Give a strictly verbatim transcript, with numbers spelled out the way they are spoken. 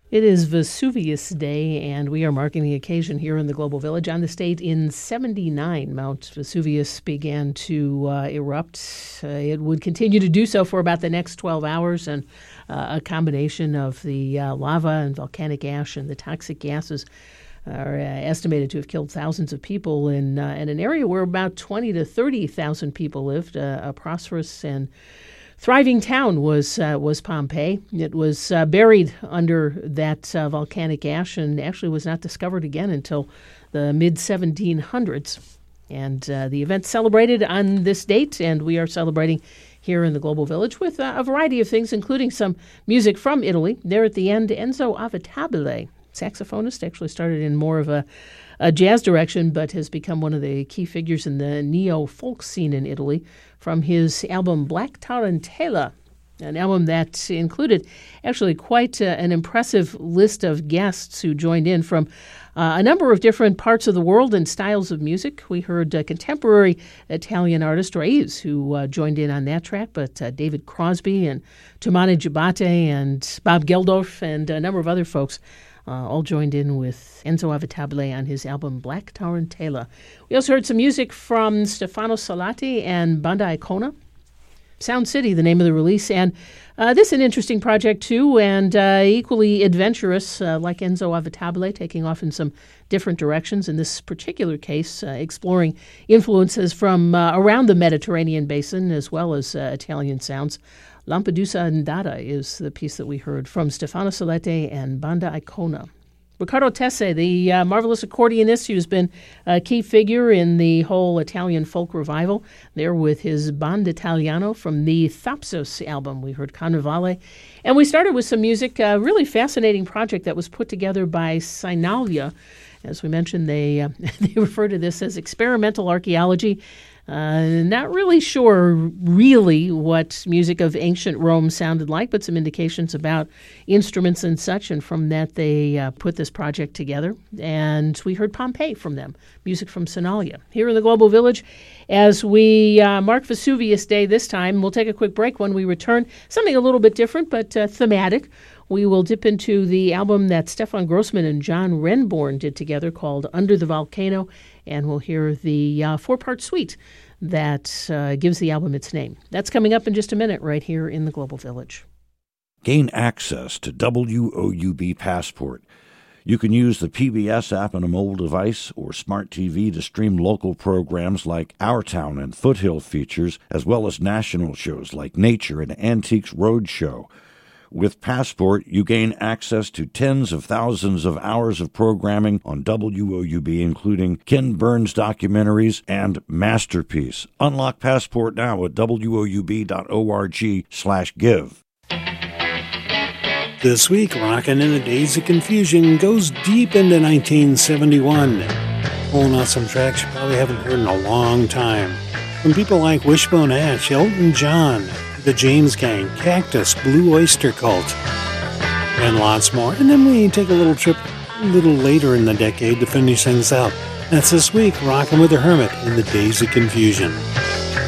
It is Vesuvius Day, and we are marking the occasion here in the Global Village. On this date in seventy-nine, Mount Vesuvius began to uh, erupt. Uh, it would continue to do so for about the next twelve hours, and uh, a combination of the uh, lava and volcanic ash and the toxic gases are uh, estimated to have killed thousands of people in, uh, in an area where about twenty to thirty thousand people lived, uh, a prosperous and thriving town was uh, was Pompeii. It was uh, buried under that uh, volcanic ash and actually was not discovered again until the mid seventeen hundreds. And uh, the event celebrated on this date, and we are celebrating here in the Global Village with uh, a variety of things, including some music from Italy. There at the end, Enzo Avitabile, saxophonist, actually started in more of a a jazz direction, but has become one of the key figures in the neo-folk scene in Italy, from his album Black Tarantella, an album that included actually quite uh, an impressive list of guests who joined in from uh, a number of different parts of the world and styles of music. We heard uh, contemporary Italian artist Raiz, who uh, joined in on that track, but uh, David Crosby and Tumane Giabate and Bob Geldorf and a number of other folks Uh, all joined in with Enzo Avitabile on his album Black Tarantella. We also heard some music from Stefano Salati and Banda Icona. Sound City, the name of the release. And uh, this is an interesting project, too, and uh, equally adventurous, uh, like Enzo Avitabile, taking off in some different directions. In this particular case, uh, exploring influences from uh, around the Mediterranean basin, as well as uh, Italian sounds. Lampedusa Andata is the piece that we heard from Stefano Salati and Banda Icona. Riccardo Tesse, the uh, marvelous accordionist who's been a key figure in the whole Italian folk revival, there with his Band Italiano from the Thapsos album. We heard Carnevale. And we started with some music, a really fascinating project that was put together by Sinalia. As we mentioned, they, uh, they refer to this as experimental archaeology. Uh, not really sure really what music of ancient Rome sounded like, but some indications about instruments and such, and from that they uh, put this project together. And we heard Pompeii from them, music from Sinalia. Here in the Global Village, as we uh, mark Vesuvius Day this time, we'll take a quick break. When we return, something a little bit different, but uh, thematic. We will dip into the album that Stefan Grossman and John Renborn did together called Under the Volcano, and we'll hear the uh, four-part suite that uh, gives the album its name. That's coming up in just a minute right here in the Global Village. Gain access to W O U B Passport. You can use the P B S app on a mobile device or smart T V to stream local programs like Our Town and Foothill features, as well as national shows like Nature and Antiques Roadshow. With Passport, you gain access to tens of thousands of hours of programming on W O U B, including Ken Burns documentaries and Masterpiece. Unlock Passport now at W O U B dot org slash give. This week, Rockin' in the Days of Confusion goes deep into nineteen seventy-one. Pulling out some tracks you probably haven't heard in a long time. From people like Wishbone Ash, Elton John, The James Gang, Cactus, Blue Oyster Cult, and lots more. And then we take a little trip a little later in the decade to finish things out. That's this week, Rockin' with the Hermit in the Days of Confusion.